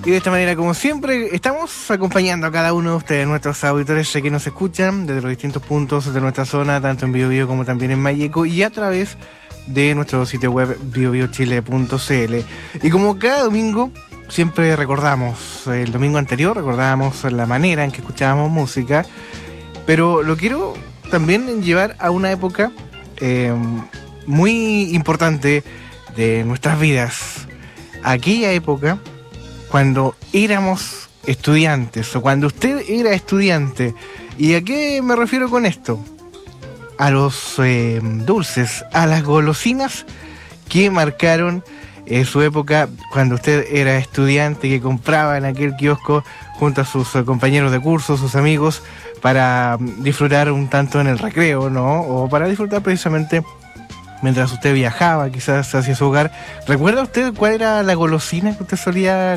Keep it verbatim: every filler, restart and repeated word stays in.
Y de esta manera, como siempre, estamos acompañando a cada uno de ustedes, nuestros auditores que nos escuchan desde los distintos puntos de nuestra zona, tanto en Biobío como también en Malleco, y a través de nuestro sitio web bio bio chile punto c l. Y como cada domingo, siempre recordamos, el domingo anterior recordábamos la manera en que escuchábamos música, pero lo quiero también llevar a una época eh, muy importante de nuestras vidas. Aquella época cuando éramos estudiantes, o cuando usted era estudiante. ¿Y a qué me refiero con esto? A los eh, dulces, a las golosinas que marcaron eh, su época cuando usted era estudiante, que compraba en aquel kiosco junto a sus eh, compañeros de curso, sus amigos, para disfrutar un tanto en el recreo, ¿no? O para disfrutar precisamente mientras usted viajaba quizás hacia su hogar. ¿Recuerda usted cuál era la golosina que usted solía